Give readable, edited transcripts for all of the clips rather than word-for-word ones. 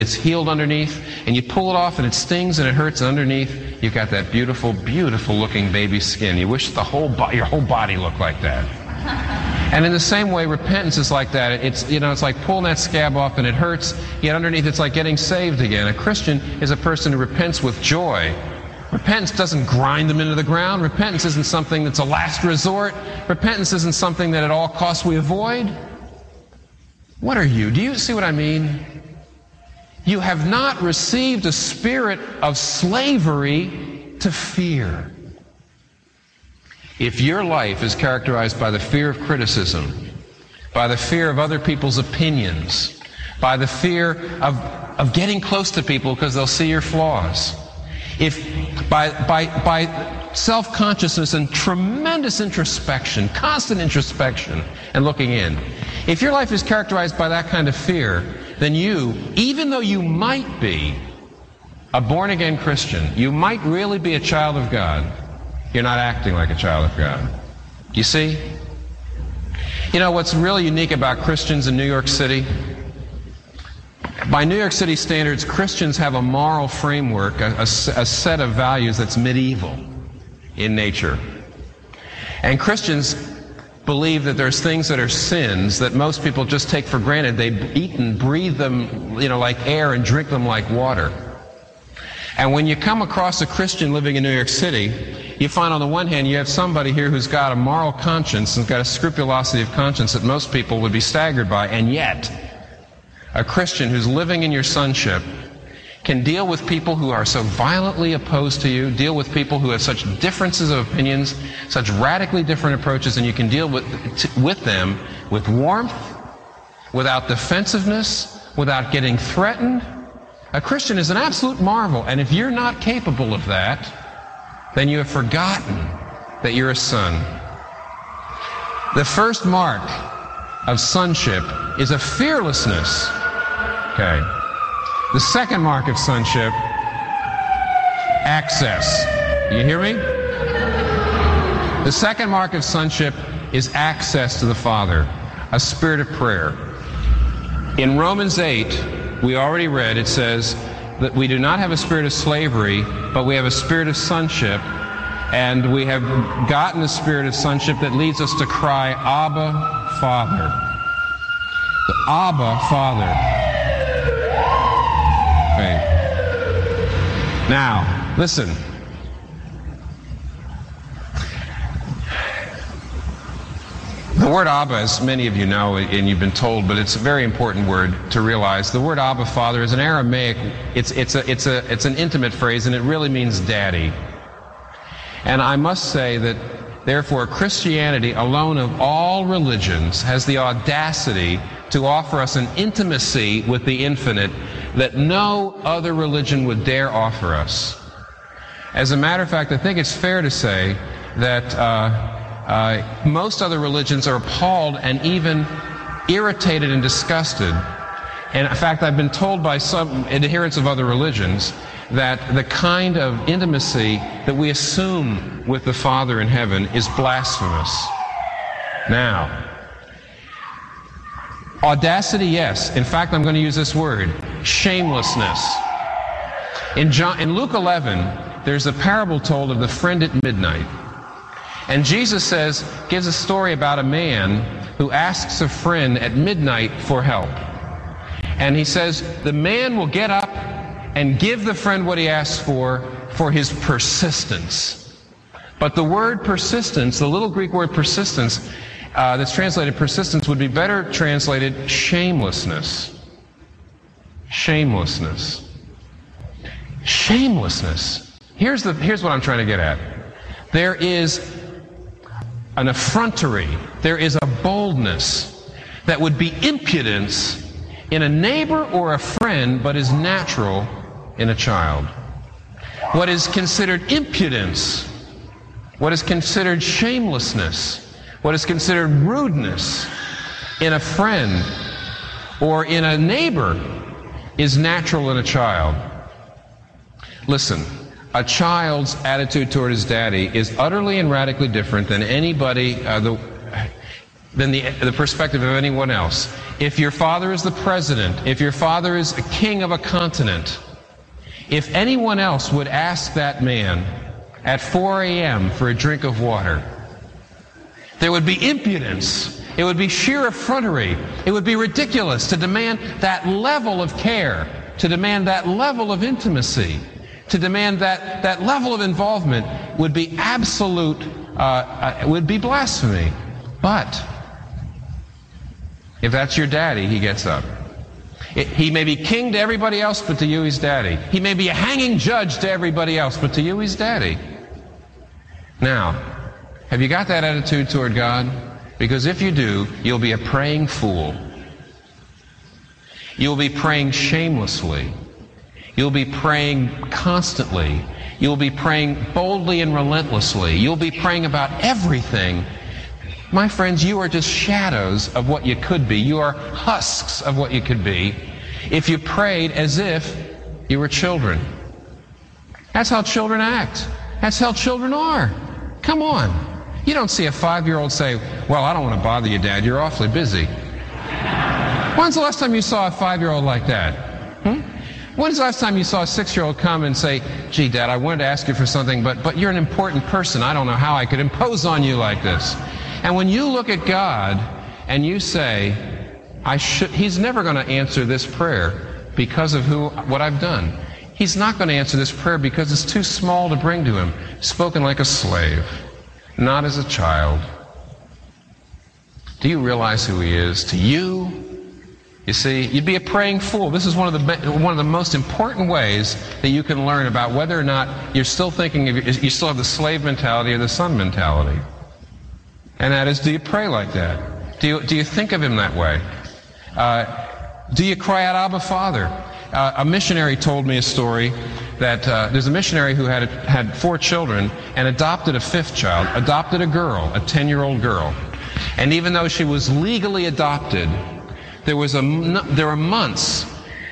it's healed underneath, and you pull it off and it stings and it hurts, and underneath you've got that beautiful, beautiful looking baby skin. You wish your whole body looked like that. And in the same way, repentance is like that. It's like pulling that scab off and it hurts, yet underneath it's like getting saved again. A Christian is a person who repents with joy. Repentance doesn't grind them into the ground. Repentance isn't something that's a last resort. Repentance isn't something that at all costs we avoid. What are you? Do you see what I mean? You have not received a spirit of slavery to fear. If your life is characterized by the fear of criticism, by the fear of other people's opinions, by the fear of getting close to people because they'll see your flaws, if by self-consciousness and tremendous introspection, constant introspection and looking in, if your life is characterized by that kind of fear, then you, even though you might be a born-again Christian, you might really be a child of God, you're not acting like a child of God. Do you see? You know what's really unique about Christians in New York City? By New York City standards, Christians have a moral framework, a set of values that's medieval in nature. And Christians believe that there's things that are sins that most people just take for granted. They eat and breathe them, like air, and drink them like water. And when you come across a Christian living in New York City, you find on the one hand you have somebody here who's got a moral conscience and got a scrupulosity of conscience that most people would be staggered by, and yet a Christian who's living in your sonship can deal with people who are so violently opposed to you, deal with people who have such differences of opinions, such radically different approaches, and you can deal with them with warmth, without defensiveness, without getting threatened. A Christian is an absolute marvel, and if you're not capable of that, then you have forgotten that you're a son. The first mark of sonship is a fearlessness. Okay. The second mark of sonship, access. You hear me? The second mark of sonship is access to the Father, a spirit of prayer. In Romans 8, we already read, it says that we do not have a spirit of slavery, but we have a spirit of sonship, and we have gotten a spirit of sonship that leads us to cry, Abba, Father. The Abba, Father. Okay. Now, listen. The word Abba, as many of you know, and you've been told, but it's a very important word to realize. The word Abba, Father, is an Aramaic. It's an intimate phrase, and it really means daddy. And I must say that, therefore, Christianity, alone of all religions, has the audacity to offer us an intimacy with the infinite that no other religion would dare offer us. As a matter of fact, I think it's fair to say that most other religions are appalled and even irritated and disgusted. And in fact, I've been told by some adherents of other religions that the kind of intimacy that we assume with the Father in heaven is blasphemous. Now, audacity, yes. In fact, I'm going to use this word, shamelessness. In Luke 11, there's a parable told of the friend at midnight. And Jesus gives a story about a man who asks a friend at midnight for help. And he says, the man will get up and give the friend what he asks for his persistence. But the word persistence, the little Greek word persistence, that's translated persistence, would be better translated shamelessness. Shamelessness. Shamelessness. Here's what I'm trying to get at. There is an effrontery, there is a boldness that would be impudence in a neighbor or a friend, but is natural in a child. What is considered impudence, what is considered shamelessness, what is considered rudeness in a friend or in a neighbor is natural in a child. Listen, a child's attitude toward his daddy is utterly and radically different than anybody. than the perspective of anyone else. If your father is the president, if your father is a king of a continent, if anyone else would ask that man at 4 a.m. for a drink of water, there would be impudence. It would be sheer effrontery. It would be ridiculous to demand that level of care, to demand that level of intimacy, to demand that level of involvement would be absolute, would be blasphemy. But if that's your daddy, he gets up. He may be king to everybody else, but to you he's daddy. He may be a hanging judge to everybody else, but to you he's daddy. Now, have you got that attitude toward God? Because if you do, you'll be a praying fool. You'll be praying shamelessly. You'll be praying constantly. You'll be praying boldly and relentlessly. You'll be praying about everything. My friends, you are just shadows of what you could be. You are husks of what you could be if you prayed as if you were children. That's how children act. That's how children are. Come on. You don't see a 5-year-old say, well, I don't want to bother you, Dad. You're awfully busy. When's the last time you saw a 5-year-old like that? When's the last time you saw a 6-year-old come and say, gee, Dad, I wanted to ask you for something, but you're an important person. I don't know how I could impose on you like this. And when you look at God and you say, He's never going to answer this prayer because of what I've done. He's not going to answer this prayer because it's too small to bring to Him. Spoken like a slave, not as a child. Do you realize who He is to you? You see, you'd be a praying fool. This is one of the most important ways that you can learn about whether or not you're still thinking you still have the slave mentality or the son mentality. And that is, do you pray like that? Do you think of Him that way? Do you cry out, Abba, Father? A missionary told me a story that there's a missionary who had 4 children and adopted a 5th child, adopted a girl, a 10-year-old girl. And even though she was legally adopted, there were months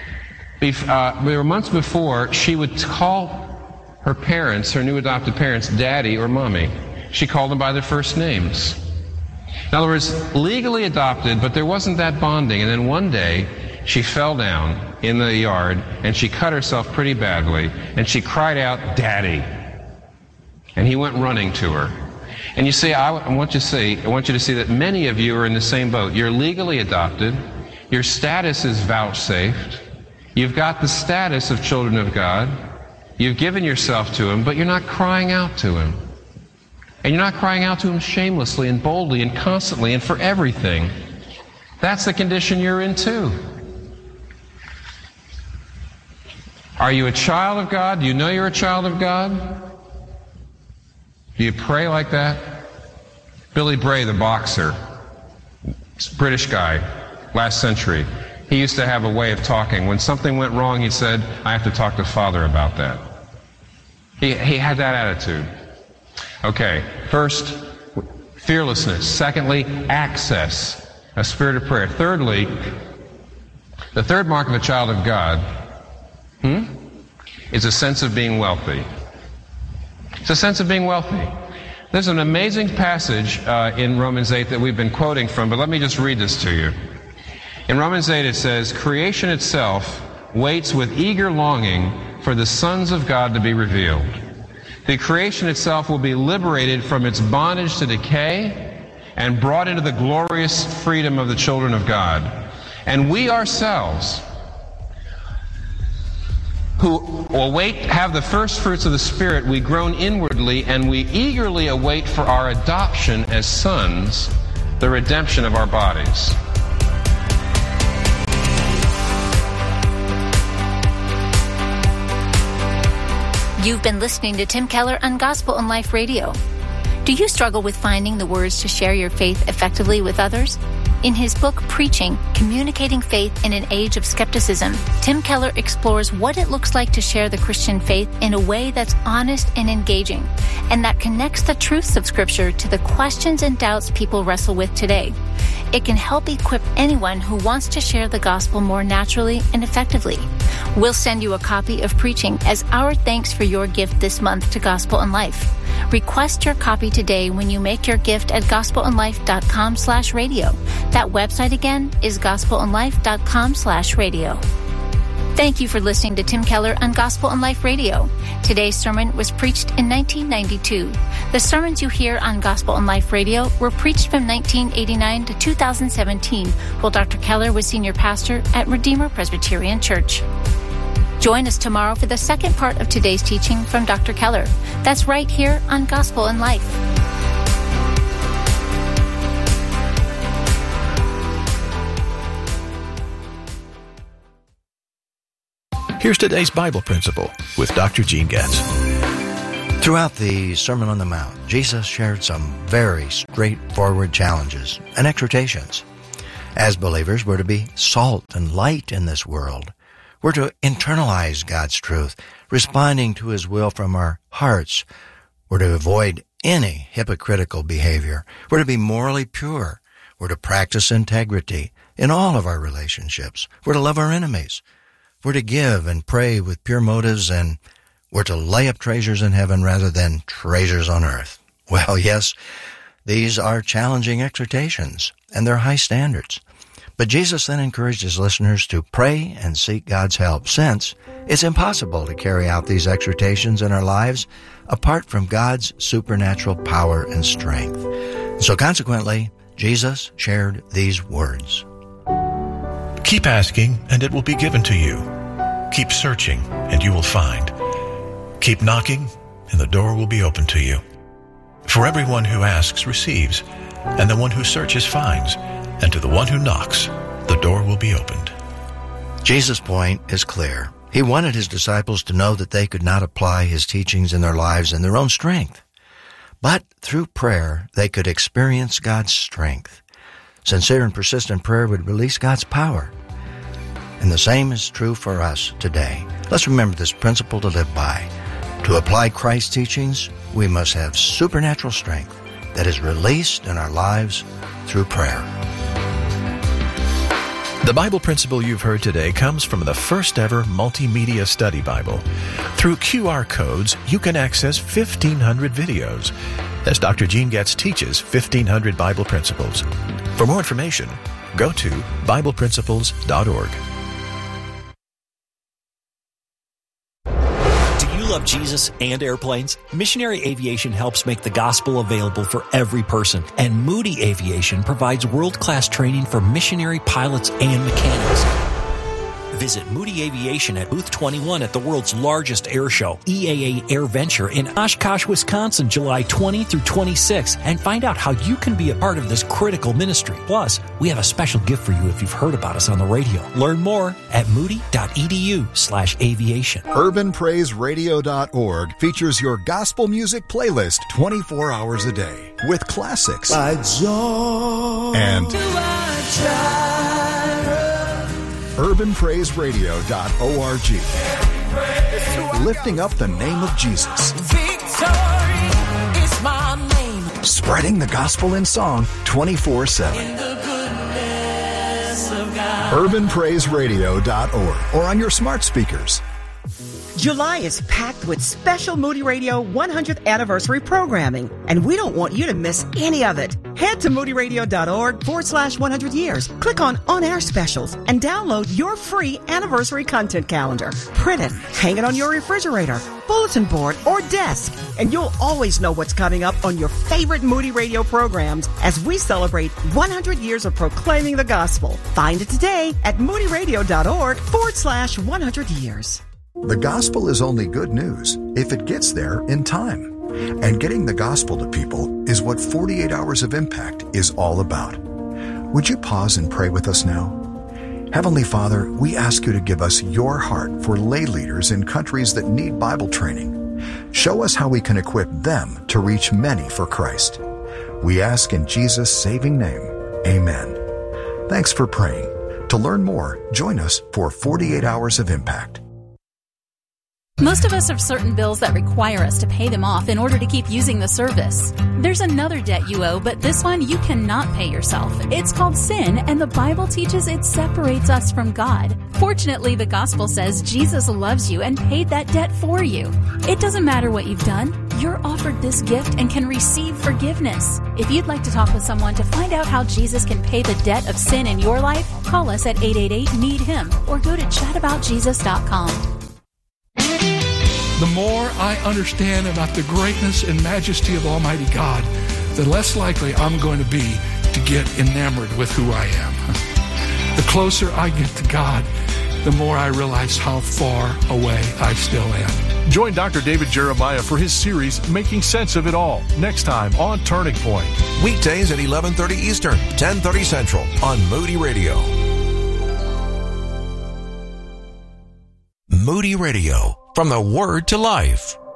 before she would call her parents, her new adopted parents, Daddy or Mommy. She called them by their first names. In other words, legally adopted, but there wasn't that bonding. And then one day, she fell down in the yard, and she cut herself pretty badly, and she cried out, Daddy. And he went running to her. And you see, I want you to see that many of you are in the same boat. You're legally adopted. Your status is vouchsafed. You've got the status of children of God. You've given yourself to Him, but you're not crying out to Him. And you're not crying out to Him shamelessly and boldly and constantly and for everything. That's the condition you're in too. Are you a child of God? Do you know you're a child of God? Do you pray like that? Billy Bray, the boxer, British guy, last century, he used to have a way of talking. When something went wrong, he said, I have to talk to Father about that. He had that attitude. Okay, first, fearlessness. Secondly, access, a spirit of prayer. Thirdly, the third mark of a child of God is a sense of being wealthy. It's a sense of being wealthy. There's an amazing passage in Romans 8 that we've been quoting from, but let me just read this to you. In Romans 8 it says, creation itself waits with eager longing for the sons of God to be revealed. The creation itself will be liberated from its bondage to decay and brought into the glorious freedom of the children of God. And we ourselves, who have the first fruits of the Spirit, we groan inwardly, and we eagerly await for our adoption as sons, the redemption of our bodies. You've been listening to Tim Keller on Gospel and Life Radio. Do you struggle with finding the words to share your faith effectively with others? In his book, Preaching, Communicating Faith in an Age of Skepticism, Tim Keller explores what it looks like to share the Christian faith in a way that's honest and engaging, and that connects the truths of Scripture to the questions and doubts people wrestle with today. It can help equip anyone who wants to share the gospel more naturally and effectively. We'll send you a copy of Preaching as our thanks for your gift this month to Gospel and Life. Request your copy today when you make your gift at gospelandlife.com/radio. That website again is gospelandlife.com/radio. Thank you for listening to Tim Keller on Gospel and Life Radio. Today's sermon was preached in 1992. The sermons you hear on Gospel and Life Radio were preached from 1989 to 2017, while Dr. Keller was senior pastor at Redeemer Presbyterian Church. Join us tomorrow for the second part of today's teaching from Dr. Keller. That's right here on Gospel and Life. Here's today's Bible principle with Dr. Gene Getz. Throughout the Sermon on the Mount, Jesus shared some very straightforward challenges and exhortations. As believers, we're to be salt and light in this world. We're to internalize God's truth, responding to His will from our hearts. We're to avoid any hypocritical behavior. We're to be morally pure. We're to practice integrity in all of our relationships. We're to love our enemies. We're to give and pray with pure motives, and we're to lay up treasures in heaven rather than treasures on earth. Well, yes, these are challenging exhortations, and they're high standards. But Jesus then encouraged His listeners to pray and seek God's help, since it's impossible to carry out these exhortations in our lives apart from God's supernatural power and strength. So consequently, Jesus shared these words. Keep asking, and it will be given to you. Keep searching, and you will find. Keep knocking, and the door will be open to you. For everyone who asks receives, and the one who searches finds, and to the one who knocks, the door will be opened. Jesus' point is clear. He wanted His disciples to know that they could not apply His teachings in their lives in their own strength. But through prayer, they could experience God's strength. Sincere and persistent prayer would release God's power. And the same is true for us today. Let's remember this principle to live by. To apply Christ's teachings, we must have supernatural strength that is released in our lives through prayer. The Bible principle you've heard today comes from the first ever multimedia study Bible. Through QR codes, you can access 1,500 videos as Dr. Gene Getz teaches 1,500 Bible principles. For more information, go to BiblePrinciples.org. Love Jesus and airplanes? Missionary Aviation helps make the gospel available for every person, and Moody Aviation provides world-class training for missionary pilots and mechanics. Visit Moody Aviation at Booth 21 at the world's largest air show, EAA Air Venture in Oshkosh, Wisconsin, July 20 through 26, and find out how you can be a part of this critical ministry. Plus, we have a special gift for you if you've heard about us on the radio. Learn more at moody.edu/aviation. UrbanPraiseRadio.org features your gospel music playlist 24 hours a day with classics and UrbanPraiseRadio.org, lifting up the name of Jesus. Victory is my name. Spreading the gospel in song 24/7. In the goodness of God. UrbanPraiseRadio.org or on your smart speakers. July is packed with special Moody Radio 100th anniversary programming, and we don't want you to miss any of it. Head to moodyradio.org/100 years. Click on air specials and download your free anniversary content calendar. Print it, hang it on your refrigerator, bulletin board, or desk, and you'll always know what's coming up on your favorite Moody Radio programs as we celebrate 100 years of proclaiming the gospel. Find it today at moodyradio.org/100 years. The gospel is only good news if it gets there in time. And getting the gospel to people is what 48 Hours of Impact is all about. Would you pause and pray with us now? Heavenly Father, we ask you to give us your heart for lay leaders in countries that need Bible training. Show us how we can equip them to reach many for Christ. We ask in Jesus' saving name, amen. Thanks for praying. To learn more, join us for 48 Hours of Impact. Most of us have certain bills that require us to pay them off in order to keep using the service. There's another debt you owe, but this one you cannot pay yourself. It's called sin, and the Bible teaches it separates us from God. Fortunately, the gospel says Jesus loves you and paid that debt for you. It doesn't matter what you've done. you're offered this gift and can receive forgiveness. If you'd like to talk with someone to find out how Jesus can pay the debt of sin in your life, call us at 888-NEED-HIM or go to chataboutjesus.com. The more I understand about the greatness and majesty of Almighty God, the less likely I'm going to be to get enamored with who I am. The closer I get to God, the more I realize how far away I still am. Join Dr. David Jeremiah for his series, Making Sense of It All, next time on Turning Point. Weekdays at 11:30 Eastern, 10:30 Central on Moody Radio. Moody Radio, from the Word to Life.